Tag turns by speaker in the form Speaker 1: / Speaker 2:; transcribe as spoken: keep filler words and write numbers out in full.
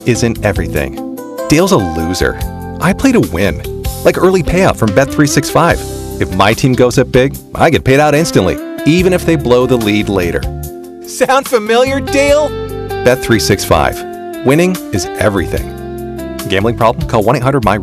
Speaker 1: isn't everything. Dale's a loser. I play to win. Like early payout from Bet three sixty-five. If my team goes up big, I get paid out instantly, even if they blow the lead later. Sound familiar, Dale? Bet three sixty-five. Winning is everything. Gambling problem? Call one eight hundred M Y